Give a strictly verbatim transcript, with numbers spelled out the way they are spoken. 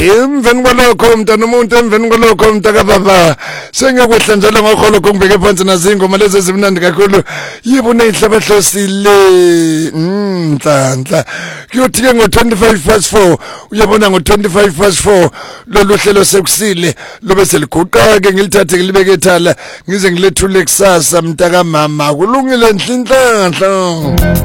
emveni kwalokho mntana umuntu emveni kwalokho mntaka baba sengiyakwehla njalo ngokholo kongibeke phansi nazingoma lezi ezimnandi kakhulu yebo nezihlaba hlosile nhlanhla kuyothi ke ngo twenty-five past four uyabona ngo twenty-five past four lolu hlelo sekusile lobe seliguqa ke ngilithathe ngilibeke ethala ngize ngilethule kusasa mntaka mama kulungile nhlinhlanhla